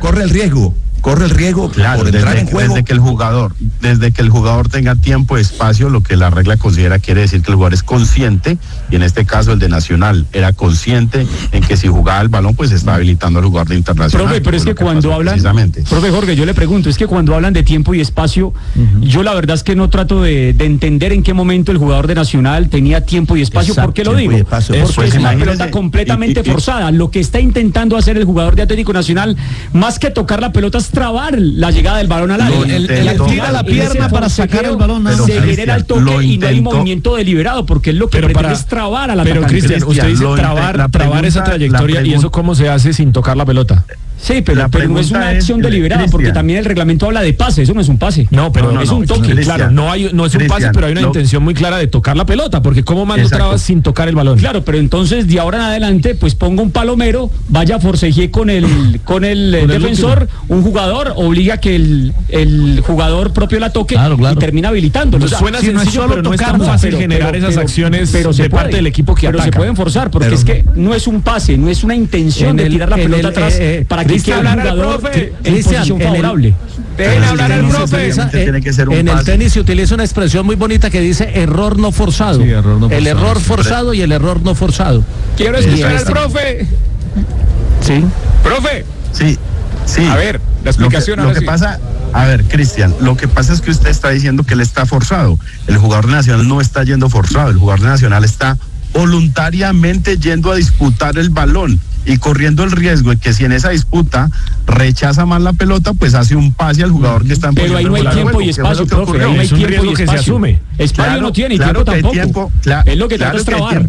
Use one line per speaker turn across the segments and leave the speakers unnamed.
corre el riesgo
Claro,
por entrar en juego.
Desde que el jugador tenga tiempo y espacio, lo que la regla considera quiere decir que el jugador es consciente, y en este caso el de Nacional era consciente en que si jugaba el balón, pues está habilitando al jugador de Internacional.
Profe, pero es que cuando hablan, profe Jorge, yo le pregunto, es que cuando hablan de tiempo y espacio, yo la verdad es que no trato de entender en qué momento el jugador de Nacional tenía tiempo y espacio. ¿Por qué lo digo? Porque es una pelota completamente forzada. Lo que está intentando hacer el jugador de Atlético Nacional, más que tocar la pelota, es trabar la llegada del balón al área.
Él tira la pierna para sacar el balón.
Se genera el toque y no hay movimiento deliberado, porque es lo que pretende es trabar a la atacante.
Pero Cristian, usted dice trabar esa trayectoria, y eso cómo se hace sin tocar la pelota.
Sí, pero no es una acción deliberada, porque también el reglamento habla de pase, eso no es un pase.
No, pero es un toque. Claro, no es un pase, pero hay una intención muy clara de tocar la pelota, porque ¿cómo mando trabas sin tocar el balón?
Claro, pero entonces de ahora en adelante, pues ponga un palomero, vaya forcejee con el defensor, un jugador, obliga que el jugador propio la toque y termina habilitándolo.
Suena sencillo, pero no es tan fácil generar esas acciones de parte del equipo que ataca.
Pero se pueden forzar, porque es que no es un pase, no es una intención de tirar la pelota atrás para que quede el jugador en posición favorable.
Dejen hablar al profe.
En el tenis se utiliza una expresión muy bonita que dice error no forzado. El error forzado y el error no forzado.
Quiero escuchar al profe.
Sí.
Profe.
Sí.
A ver, la explicación.
Lo que pasa, a ver, Cristian, lo que pasa es que usted está diciendo que él está forzado. El jugador de Nacional no está yendo forzado. El jugador de Nacional está voluntariamente yendo a disputar el balón y corriendo el riesgo de que si en esa disputa rechaza más la pelota, pues hace un pase al jugador que está en
posición. Pero ahí no hay tiempo y espacio, profe. Ahí no hay tiempo y espacio.
Se asume.
Espacio no tiene y tiempo tampoco. Es lo que trata es trabar.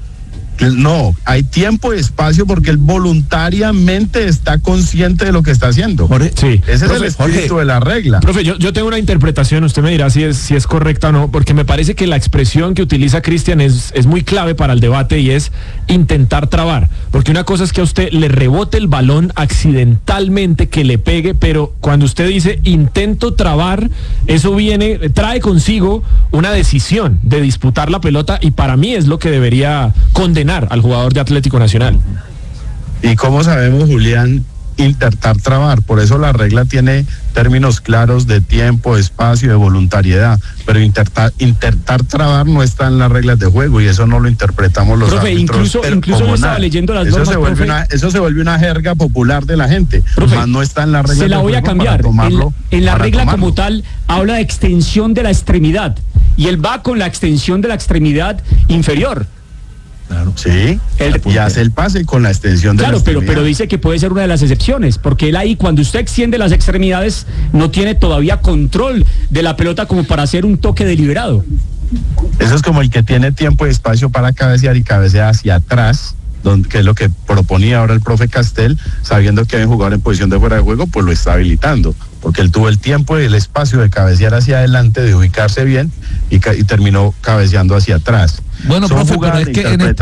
No, hay tiempo y espacio porque él voluntariamente está consciente de lo que está haciendo.
Sí.
Ese es el espíritu de la regla.
Profe, yo tengo una interpretación, usted me dirá si es correcta o no, porque me parece que la expresión que utiliza Cristian es muy clave para el debate, y es intentar trabar. Porque una cosa es que a usted le rebote el balón accidentalmente, que le pegue, pero cuando usted dice intento trabar, eso trae consigo una decisión de disputar la pelota, y para mí es lo que debería condenar al jugador de Atlético Nacional.
¿Y cómo sabemos, Julián, intentar trabar? Por eso la regla tiene términos claros de tiempo, espacio, de voluntariedad, pero intentar trabar no está en las reglas de juego, y eso no lo interpretamos los árbitros.
Incluso yo estaba leyendo las normas,
eso se vuelve una jerga popular de la gente, más no está en las reglas.
Se la voy a cambiar. En la regla como tal habla de extensión de la extremidad, y él va con la extensión de la extremidad inferior.
Claro. Sí, y hace el pase con la extensión de la extremidad.
Pero dice que puede ser una de las excepciones, porque él ahí, cuando usted extiende las extremidades, no tiene todavía control de la pelota como para hacer un toque deliberado.
Eso es como el que tiene tiempo y espacio para cabecear y cabecea hacia atrás, que es lo que proponía ahora el profe Castel, sabiendo que hay un jugador en posición de fuera de juego, pues lo está habilitando, porque él tuvo el tiempo y el espacio de cabecear hacia adelante, de ubicarse bien, y terminó cabeceando hacia atrás.
Bueno, profe, pero es que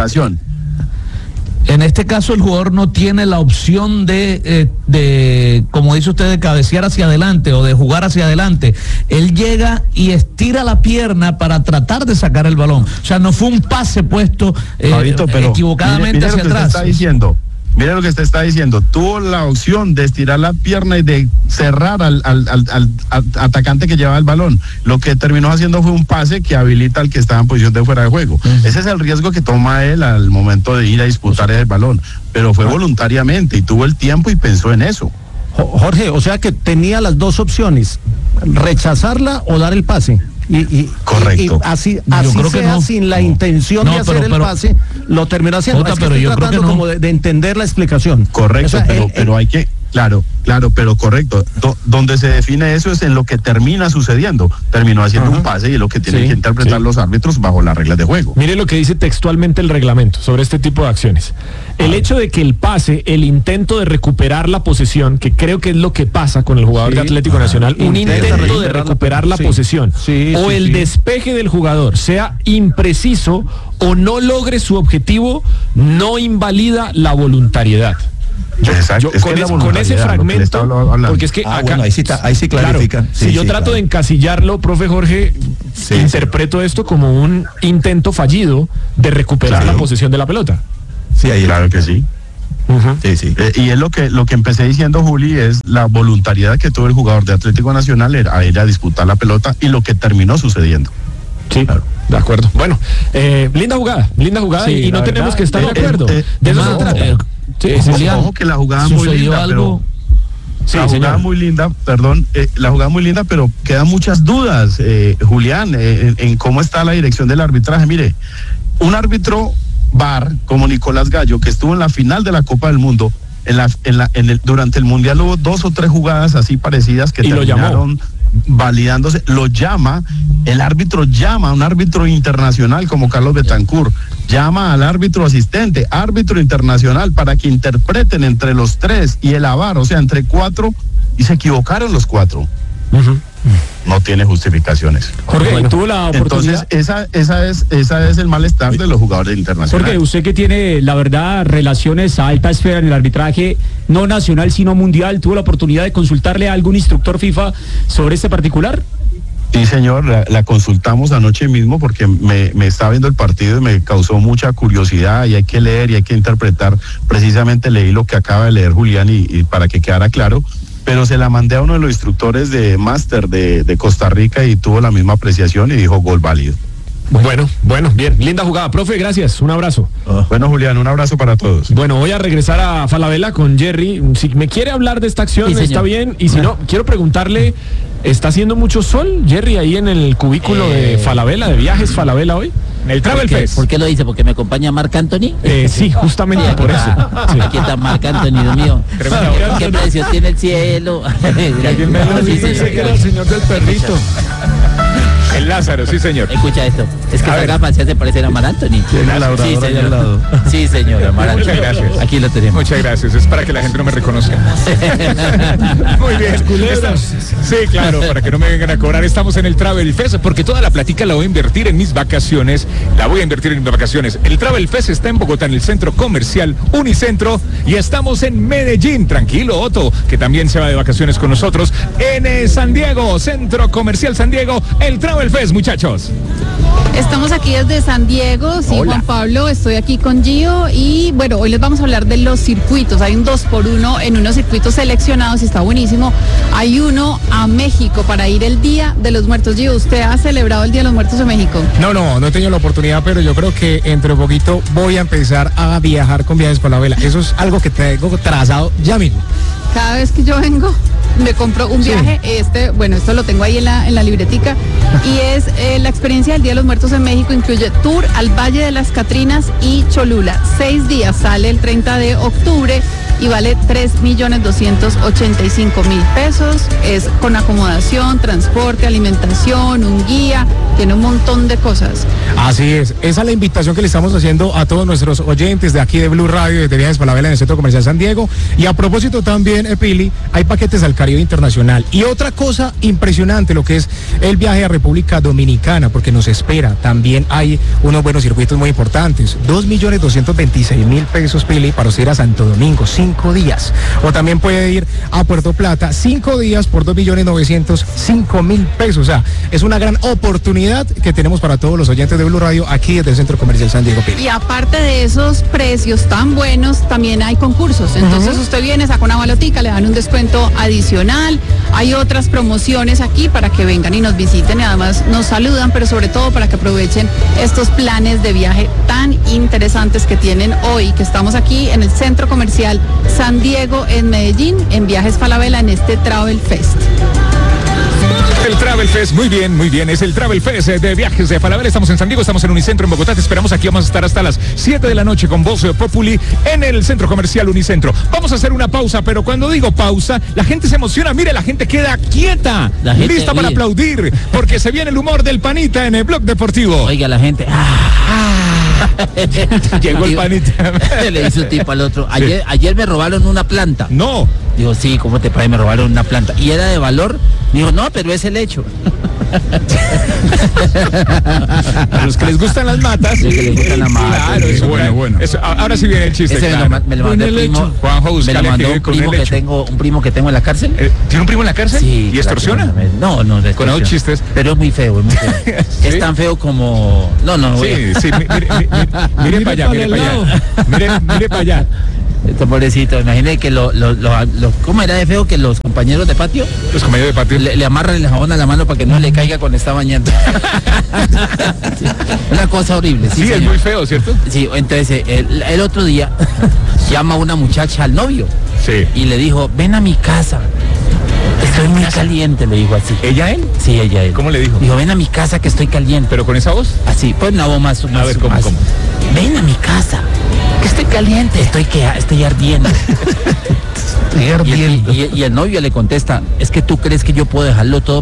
en este caso el jugador no tiene la opción de, como dice usted, de cabecear hacia adelante o de jugar hacia adelante. Él llega y estira la pierna para tratar de sacar el balón. O sea, no fue un pase puesto equivocadamente hacia atrás.
Mire lo que usted está diciendo. Tuvo la opción de estirar la pierna y de cerrar al atacante que llevaba el balón. Lo que terminó haciendo fue un pase que habilita al que estaba en posición de fuera de juego. Ese es el riesgo que toma él al momento de ir a disputar el balón. Pero fue voluntariamente y tuvo el tiempo y pensó en eso.
Jorge, o sea que tenía las dos opciones: rechazarla o dar el pase.
Correcto.
Y así sea, sin la intención de hacer el pase, lo terminó haciendo.
Pero yo creo que no.
Como de entender la explicación.
Correcto, o sea, pero hay que... Claro, pero correcto. Donde se define eso es en lo que termina sucediendo. Terminó haciendo un pase, y es lo que tienen que interpretar los árbitros bajo las reglas de juego.
Mire lo que dice textualmente el reglamento sobre este tipo de acciones. El hecho de que el pase, el intento de recuperar la posesión, que creo que es lo que pasa con el jugador de Atlético Nacional, un intento de recuperar la posesión, o el despeje del jugador sea impreciso o no logre su objetivo, no invalida la voluntariedad. Con ese fragmento, porque es que acá,
bueno, ahí sí clarifica.
Claro, si yo trato de encasillarlo, profe Jorge, interpreto esto como un intento fallido de recuperar la posesión de la pelota.
Sí, ahí claro que sí. Sí. Y es lo que empecé diciendo, Juli, es la voluntariedad que tuvo el jugador de Atlético Nacional a ir a disputar la pelota y lo que terminó sucediendo.
Sí, claro. De acuerdo. Bueno, linda jugada sí, y no tenemos que estar de acuerdo. De eso se trata.
Ojo que la jugada muy linda,
algo.
La jugada muy linda, la jugada muy linda, pero quedan muchas dudas, Julián, en cómo está la dirección del arbitraje. Mire, un árbitro VAR como Nicolás Gallo, que estuvo en la final de la Copa del Mundo, durante el Mundial hubo 2 o 3 jugadas así parecidas que terminaron validándose. El árbitro llama a un árbitro internacional como Carlos Betancur, llama al árbitro asistente, árbitro internacional, para que interpreten entre los 3 y el VAR, o sea, entre 4, y se equivocaron los 4. No tiene justificaciones.
Jorge, tuvo la oportunidad.
Entonces, esa es el malestar de los jugadores internacionales.
Jorge, usted que tiene, la verdad, relaciones a alta esfera en el arbitraje, no nacional, sino mundial, ¿tuvo la oportunidad de consultarle a algún instructor FIFA sobre este particular?
Sí, señor, la consultamos anoche mismo porque me estaba viendo el partido y me causó mucha curiosidad, y hay que leer y hay que interpretar. Precisamente leí lo que acaba de leer Julián y para que quedara claro, pero se la mandé a uno de los instructores de máster de Costa Rica y tuvo la misma apreciación y dijo gol válido.
Bueno, bien, linda jugada, profe, gracias, un abrazo.
Bueno, Julián, un abrazo para todos.
Bueno, voy a regresar a Falabella con Jerry. Si me quiere hablar de esta acción, sí, está bien, y si no, quiero preguntarle, ¿está haciendo mucho sol, Jerry, ahí en el cubículo de Falabella, de Viajes Falabella hoy? En el Travel Fest.
¿Por qué lo dice? ¿Porque me acompaña Marc Anthony?
Sí, justamente por eso. Sí.
Aquí está Marc Anthony, Dios mío. ¿Qué precio tiene el cielo?
Pensé que era el señor del perrito.
El Lázaro, sí, señor.
Escucha esto. Es que esa gafa se hace parecer a Mar Anthony.
Sí,
señor. Sí, señor.
Muchas gracias.
Aquí lo tenemos.
Muchas gracias. Es para que la gente no me reconozca. Muy bien. Sí, claro, para que no me vengan a cobrar. Estamos en el Travel Fest porque toda la platica la voy a invertir en mis vacaciones. El Travel Fest está en Bogotá, en el centro comercial Unicentro, y estamos en Medellín. Tranquilo, Otto, que también se va de vacaciones con nosotros en San Diego, centro comercial San Diego, el Travel Fest, muchachos.
Estamos aquí desde San Diego, sí,
Hola.
Juan Pablo, estoy aquí con Gio y bueno, hoy les vamos a hablar de los circuitos. Hay un 2x1 en unos circuitos seleccionados y está buenísimo. Hay uno a México para ir el Día de los Muertos. Gio, ¿usted ha celebrado el Día de los Muertos en México?
No he tenido la oportunidad, pero yo creo que entre poquito voy a empezar a viajar con Viajes Falabella. Eso es algo que tengo trazado ya mismo.
Cada vez que yo vengo, me compro un viaje, esto lo tengo ahí en la libretica, y es la experiencia del Día de los Muertos en México, incluye tour al Valle de las Catrinas y Cholula. 6 días, sale el 30 de octubre y vale 3.285.000 pesos, es con acomodación, transporte, alimentación, un guía, tiene un montón de cosas.
Así es, esa es la invitación que le estamos haciendo a todos nuestros oyentes de aquí de Blue Radio, de Viajes Falabella en el Centro Comercial San Diego. Y a propósito también, Pili, hay paquetes al Caribe Internacional. Y otra cosa impresionante, lo que es el viaje a República Dominicana, porque nos espera. También hay unos buenos circuitos muy importantes. 2.226.000 pesos, Pili, para usted ir a Santo Domingo, 5 días. O también puede ir a Puerto Plata, 5 días por 2.905.000 pesos. O sea, es una gran oportunidad que tenemos para todos los oyentes de Blue Radio aquí desde el Centro Comercial San Diego, Pili.
Y aparte de esos precios tan buenos, también hay concursos. Entonces usted viene, saca una balotica, le dan un descuento adicional. Hay otras promociones aquí para que vengan y nos visiten y además nos saludan, pero sobre todo para que aprovechen estos planes de viaje tan interesantes que tienen hoy, que estamos aquí en el Centro Comercial San Diego en Medellín, en Viajes Falabella, en este Travel Fest.
El Travel Fest, muy bien, es el Travel Fest de Viajes de Falabella. Estamos en San Diego, estamos en Unicentro en Bogotá, te esperamos aquí, vamos a estar hasta las 7 de la noche con Voz Populi en el Centro Comercial Unicentro. Vamos a hacer una pausa, pero cuando digo pausa, la gente se emociona, mire, la gente queda quieta, lista para aplaudir, porque se viene el humor del Panita en el Blog Deportivo.
Oiga, la gente,
llegó el Panita.
Le hizo un tipo al otro. Ayer me robaron una planta.
No.
Digo, sí, ¿cómo te parece? Me robaron una planta. Y era de valor. Dijo, no, pero es el hecho.
A los que les gustan las matas.
Sí, que les gustan las matas.
Claro, eso, bueno. Eso, ahora sí viene el chiste.
Ese
claro.
me lo mandó el primo.
Juanjo,
me lo mandó un primo que tengo en la cárcel.
¿Tiene un primo en la cárcel?
Sí.
¿Y extorsiona?
No,
con esos chistes.
Pero es muy feo, ¿Sí? Es tan feo como... No.
Sí, mire para allá. Mire para allá.
Este pobrecito, imagínate que ¿cómo era de feo que los compañeros de patio?
Los compañeros de patio.
Le amarran el jabón a la mano para que no le caiga cuando está bañando. Sí, una cosa horrible.
Sí, es muy feo, ¿cierto?
Sí, entonces el otro día llama una muchacha al novio.
Sí.
Y le dijo, ven a mi casa. Estoy muy caliente, le dijo así.
¿Ella él?
Sí, ella él.
¿Cómo le dijo?
Dijo, ven a mi casa que estoy caliente.
¿Pero con esa voz?
Así, pues una voz más.
A ver, ¿cómo?
Ven a mi casa, que estoy caliente. Estoy ardiendo. Estoy ardiendo. Y el novio le contesta, es que tú crees que yo puedo dejarlo todo